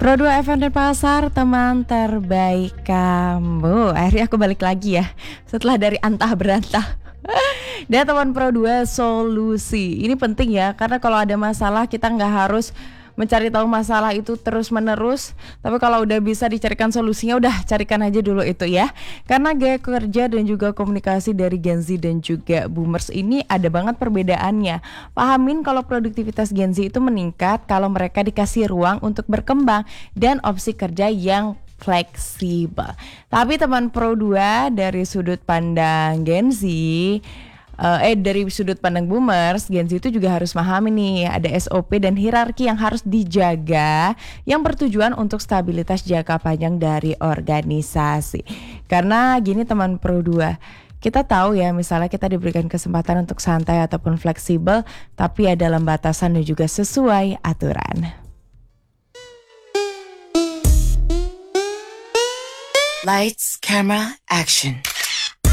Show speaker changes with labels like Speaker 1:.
Speaker 1: Pro 2 FM dan Pasar, teman terbaik kamu. Akhirnya aku balik lagi ya, setelah dari antah berantah. Dan teman Pro 2 solusi. Ini penting ya, karena kalau ada masalah kita nggak harus mencari tahu masalah itu terus menerus. Tapi kalau udah bisa dicarikan solusinya, udah carikan aja dulu itu ya. Karena gaya kerja dan juga komunikasi dari Gen Z dan juga Boomers ini ada banget perbedaannya. Pahamin kalau produktivitas Gen Z itu meningkat kalau mereka dikasih ruang untuk berkembang dan opsi kerja yang fleksibel. Tapi teman Pro 2 dari sudut pandang Gen Z, dari sudut pandang Boomers, Gen Z itu juga harus memahami nih ada SOP dan hierarki yang harus dijaga yang bertujuan untuk stabilitas jangka panjang dari organisasi. Karena gini teman Pro 2, kita tahu ya misalnya kita diberikan kesempatan untuk santai ataupun fleksibel, tapi ya dalam batasan dan juga sesuai aturan.
Speaker 2: Lights, camera, action.